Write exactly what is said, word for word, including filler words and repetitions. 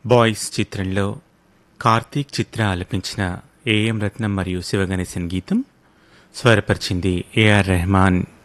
Boys చిత్రంలో కార్తీక్ చిత్ర ఆలపించిన AM రత్నం మరియు శివగణేశన్ గీతం స్వరపరిచింది ఏఆర్ రెహమాన్.